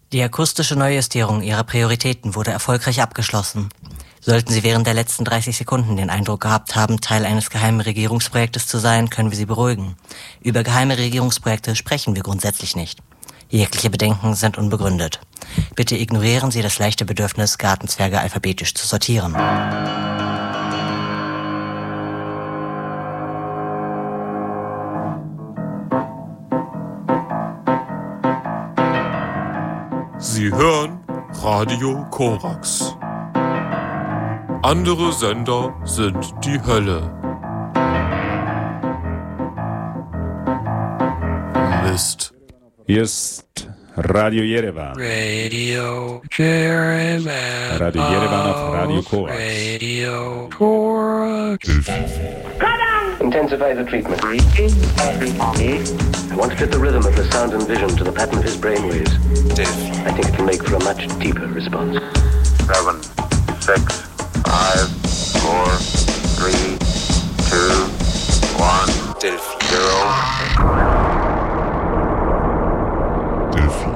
Die akustische Neujustierung Ihrer Prioritäten wurde erfolgreich abgeschlossen. Sollten Sie während der letzten 30 Sekunden den Eindruck gehabt haben, Teil eines geheimen Regierungsprojektes zu sein, können wir Sie beruhigen. Über geheime Regierungsprojekte sprechen wir grundsätzlich nicht. Jegliche Bedenken sind unbegründet. Bitte ignorieren Sie das leichte Bedürfnis, Gartenzwerge alphabetisch zu sortieren. Sie hören Radio Korax. Andere Sender sind die Hölle. Mist. Hier ist Radio Yerevan. Radio Yerevan. Radio Yerevan auf Radio Korax. Radio Korax. Intensify the treatment. I want to fit the rhythm of the sound and vision to the pattern of his brainwaves. I think it can make for a much deeper response. 7, 6, 5, 4, 3, 2, 1, Delphi. 0. Delphi.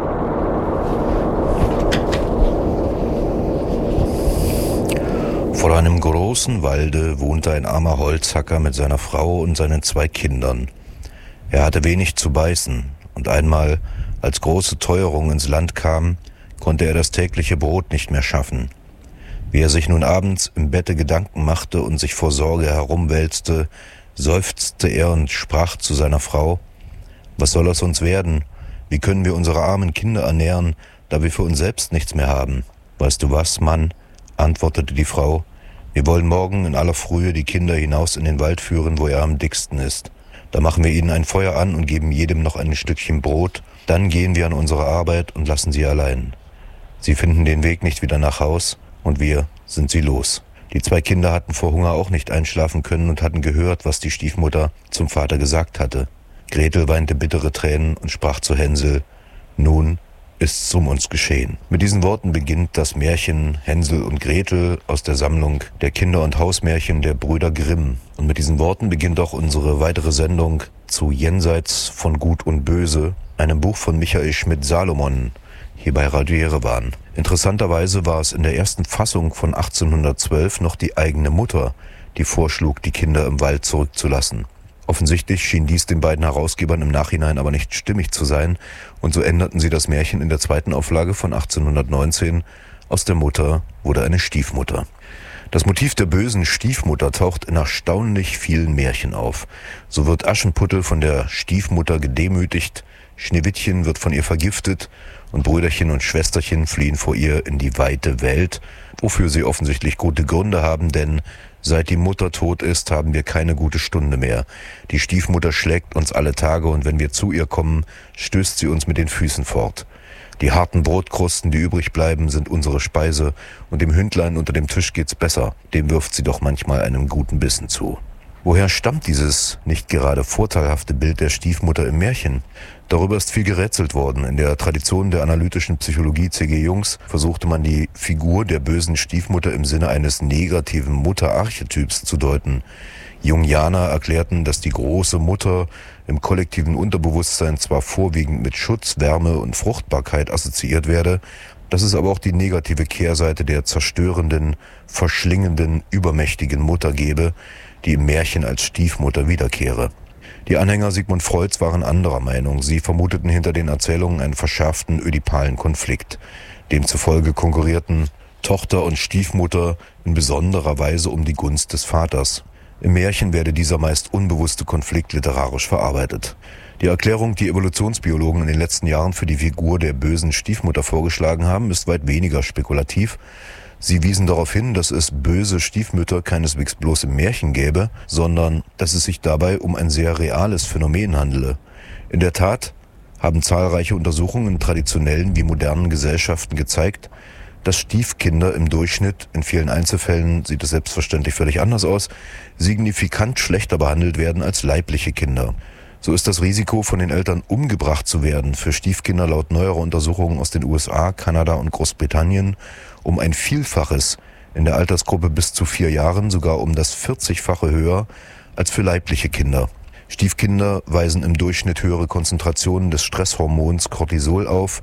Vor einem großen Walde wohnte ein armer Holzhacker mit seiner Frau und seinen 2 Kindern. Er hatte wenig zu beißen, und einmal, als große Teuerung ins Land kam, konnte er das tägliche Brot nicht mehr schaffen. Wie er sich nun abends im Bette Gedanken machte und sich vor Sorge herumwälzte, seufzte er und sprach zu seiner Frau: »Was soll aus uns werden? Wie können wir unsere armen Kinder ernähren, da wir für uns selbst nichts mehr haben?« »Weißt du was, Mann?«, antwortete die Frau, »wir wollen morgen in aller Frühe die Kinder hinaus in den Wald führen, wo er am dicksten ist. Da machen wir ihnen ein Feuer an und geben jedem noch ein Stückchen Brot. Dann gehen wir an unsere Arbeit und lassen sie allein. Sie finden den Weg nicht wieder nach Haus und wir sind sie los.« Die 2 Kinder hatten vor Hunger auch nicht einschlafen können und hatten gehört, was die Stiefmutter zum Vater gesagt hatte. Gretel weinte bittere Tränen und sprach zu Hänsel: »Nun ist's um uns geschehen.« Mit diesen Worten beginnt das Märchen Hänsel und Gretel aus der Sammlung der Kinder- und Hausmärchen der Brüder Grimm. Und mit diesen Worten beginnt auch unsere weitere Sendung zu Jenseits von Gut und Böse, einem Buch von Michael Schmidt-Salomon, hier bei Radio Yerevan. Interessanterweise war es in der ersten Fassung von 1812 noch die eigene Mutter, die vorschlug, die Kinder im Wald zurückzulassen. Offensichtlich schien dies den beiden Herausgebern im Nachhinein aber nicht stimmig zu sein, und so änderten sie das Märchen in der 2. Auflage von 1819. Aus der Mutter wurde eine Stiefmutter. Das Motiv der bösen Stiefmutter taucht in erstaunlich vielen Märchen auf. So wird Aschenputtel von der Stiefmutter gedemütigt, Schneewittchen wird von ihr vergiftet und Brüderchen und Schwesterchen fliehen vor ihr in die weite Welt, wofür sie offensichtlich gute Gründe haben, denn seit die Mutter tot ist, haben wir keine gute Stunde mehr. Die Stiefmutter schlägt uns alle Tage und wenn wir zu ihr kommen, stößt sie uns mit den Füßen fort. Die harten Brotkrusten, die übrig bleiben, sind unsere Speise und dem Hündlein unter dem Tisch geht's besser. Dem wirft sie doch manchmal einen guten Bissen zu. Woher stammt dieses nicht gerade vorteilhafte Bild der Stiefmutter im Märchen? Darüber ist viel gerätselt worden. In der Tradition der analytischen Psychologie C.G. Jungs versuchte man die Figur der bösen Stiefmutter im Sinne eines negativen Mutterarchetyps zu deuten. Jungianer erklärten, dass die große Mutter im kollektiven Unterbewusstsein zwar vorwiegend mit Schutz, Wärme und Fruchtbarkeit assoziiert werde, dass es aber auch die negative Kehrseite der zerstörenden, verschlingenden, übermächtigen Mutter gebe, die im Märchen als Stiefmutter wiederkehre. Die Anhänger Sigmund Freuds waren anderer Meinung. Sie vermuteten hinter den Erzählungen einen verschärften ödipalen Konflikt. Demzufolge konkurrierten Tochter und Stiefmutter in besonderer Weise um die Gunst des Vaters. Im Märchen werde dieser meist unbewusste Konflikt literarisch verarbeitet. Die Erklärung, die Evolutionsbiologen in den letzten Jahren für die Figur der bösen Stiefmutter vorgeschlagen haben, ist weit weniger spekulativ. Sie wiesen darauf hin, dass es böse Stiefmütter keineswegs bloß im Märchen gäbe, sondern dass es sich dabei um ein sehr reales Phänomen handele. In der Tat haben zahlreiche Untersuchungen in traditionellen wie modernen Gesellschaften gezeigt, dass Stiefkinder im Durchschnitt, in vielen Einzelfällen sieht es selbstverständlich völlig anders aus, signifikant schlechter behandelt werden als leibliche Kinder. So ist das Risiko, von den Eltern umgebracht zu werden, für Stiefkinder laut neuerer Untersuchungen aus den USA, Kanada und Großbritannien um ein Vielfaches, in der Altersgruppe bis zu 4 Jahren sogar um das 40-fache höher als für leibliche Kinder. Stiefkinder weisen im Durchschnitt höhere Konzentrationen des Stresshormons Cortisol auf,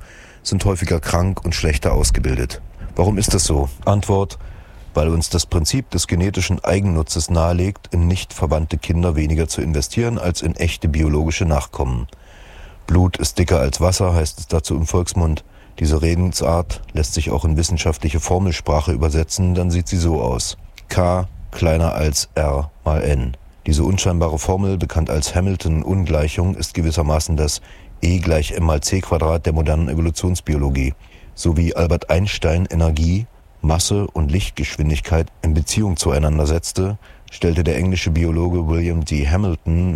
sind häufiger krank und schlechter ausgebildet. Warum ist das so? Antwort: Weil uns das Prinzip des genetischen Eigennutzes nahelegt, in nicht verwandte Kinder weniger zu investieren als in echte biologische Nachkommen. Blut ist dicker als Wasser, heißt es dazu im Volksmund. Diese Redensart lässt sich auch in wissenschaftliche Formelsprache übersetzen, dann sieht sie so aus: K kleiner als R mal N. Diese unscheinbare Formel, bekannt als Hamilton-Ungleichung, ist gewissermaßen das E gleich m mal c Quadrat der modernen Evolutionsbiologie. So wie Albert Einstein Energie, Masse und Lichtgeschwindigkeit in Beziehung zueinander setzte, stellte der englische Biologe William D. Hamilton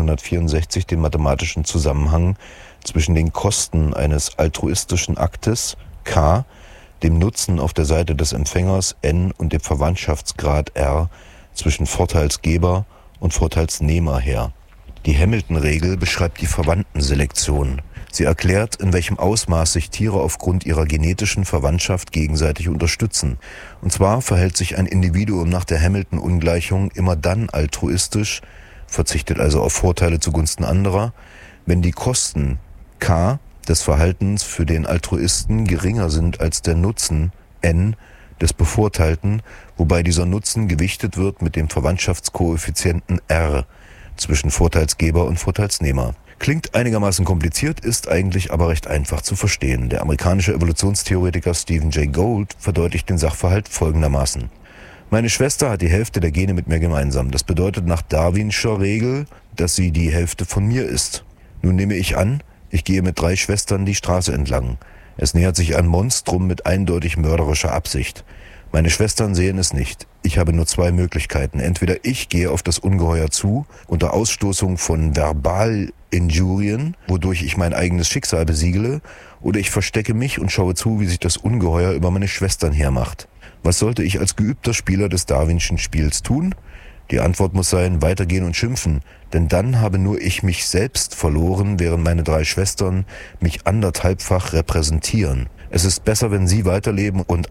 1964 den mathematischen Zusammenhang zwischen den Kosten eines altruistischen Aktes, K, dem Nutzen auf der Seite des Empfängers, N, und dem Verwandtschaftsgrad, R, zwischen Vorteilsgeber und Vorteilsnehmer her. Die Hamilton-Regel beschreibt die Verwandtenselektion. Sie erklärt, in welchem Ausmaß sich Tiere aufgrund ihrer genetischen Verwandtschaft gegenseitig unterstützen. Und zwar verhält sich ein Individuum nach der Hamilton-Ungleichung immer dann altruistisch, verzichtet also auf Vorteile zugunsten anderer, wenn die Kosten K des Verhaltens für den Altruisten geringer sind als der Nutzen N des Bevorteilten, wobei dieser Nutzen gewichtet wird mit dem Verwandtschaftskoeffizienten R zwischen Vorteilsgeber und Vorteilsnehmer. Klingt einigermaßen kompliziert, ist eigentlich aber recht einfach zu verstehen. Der amerikanische Evolutionstheoretiker Stephen Jay Gould verdeutlicht den Sachverhalt folgendermaßen: Meine Schwester hat die Hälfte der Gene mit mir gemeinsam. Das bedeutet nach Darwinscher Regel, dass sie die Hälfte von mir ist. Nun nehme ich an, ich gehe mit 3 Schwestern die Straße entlang. Es nähert sich ein Monstrum mit eindeutig mörderischer Absicht. Meine Schwestern sehen es nicht. Ich habe nur 2 Möglichkeiten. Entweder ich gehe auf das Ungeheuer zu, unter Ausstoßung von Verbalinjurien, wodurch ich mein eigenes Schicksal besiegele, oder ich verstecke mich und schaue zu, wie sich das Ungeheuer über meine Schwestern hermacht. Was sollte ich als geübter Spieler des Darwinschen Spiels tun? Die Antwort muss sein: weitergehen und schimpfen, denn dann habe nur ich mich selbst verloren, während meine 3 Schwestern mich anderthalbfach repräsentieren. Es ist besser, wenn sie weiterleben und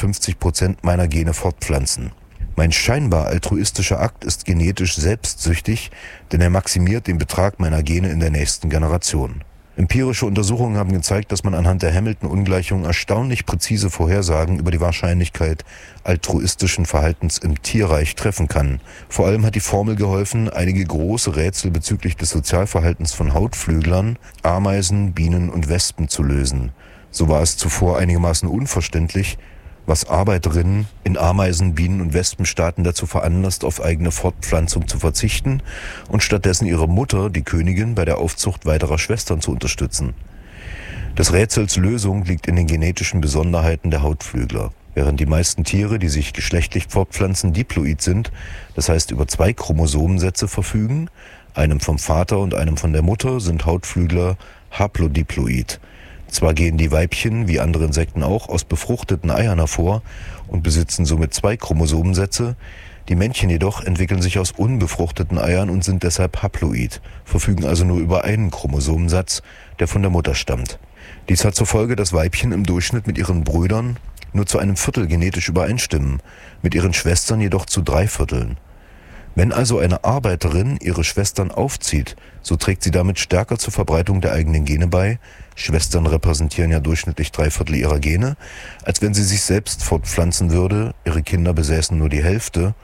150% meiner Gene fortpflanzen. Mein scheinbar altruistischer Akt ist genetisch selbstsüchtig, denn er maximiert den Betrag meiner Gene in der nächsten Generation. Empirische Untersuchungen haben gezeigt, dass man anhand der Hamilton-Ungleichung erstaunlich präzise Vorhersagen über die Wahrscheinlichkeit altruistischen Verhaltens im Tierreich treffen kann. Vor allem hat die Formel geholfen, einige große Rätsel bezüglich des Sozialverhaltens von Hautflüglern, Ameisen, Bienen und Wespen zu lösen. So war es zuvor einigermaßen unverständlich, was Arbeiterinnen in Ameisen-, Bienen- und Wespenstaaten dazu veranlasst, auf eigene Fortpflanzung zu verzichten und stattdessen ihre Mutter, die Königin, bei der Aufzucht weiterer Schwestern zu unterstützen. Des Rätsels Lösung liegt in den genetischen Besonderheiten der Hautflügler. Während die meisten Tiere, die sich geschlechtlich fortpflanzen, diploid sind, das heißt über 2 Chromosomensätze verfügen, einem vom Vater und einem von der Mutter, sind Hautflügler haplodiploid. Zwar gehen die Weibchen, wie andere Insekten auch, aus befruchteten Eiern hervor und besitzen somit 2 Chromosomensätze, die Männchen jedoch entwickeln sich aus unbefruchteten Eiern und sind deshalb haploid, verfügen also nur über einen Chromosomensatz, der von der Mutter stammt. Dies hat zur Folge, dass Weibchen im Durchschnitt mit ihren Brüdern nur zu 1/4 genetisch übereinstimmen, mit ihren Schwestern jedoch zu 3/4. Wenn also eine Arbeiterin ihre Schwestern aufzieht, so trägt sie damit stärker zur Verbreitung der eigenen Gene bei, Schwestern repräsentieren ja durchschnittlich 3/4 ihrer Gene, als wenn sie sich selbst fortpflanzen würde, ihre Kinder besäßen nur die Hälfte,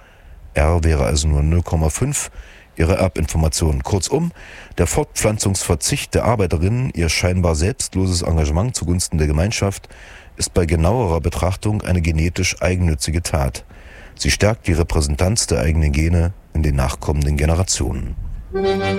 R wäre also nur 0,5 ihrer Erbinformationen. Kurzum, der Fortpflanzungsverzicht der Arbeiterinnen, ihr scheinbar selbstloses Engagement zugunsten der Gemeinschaft, ist bei genauerer Betrachtung eine genetisch eigennützige Tat. Sie stärkt die Repräsentanz der eigenen Gene in den nachkommenden Generationen.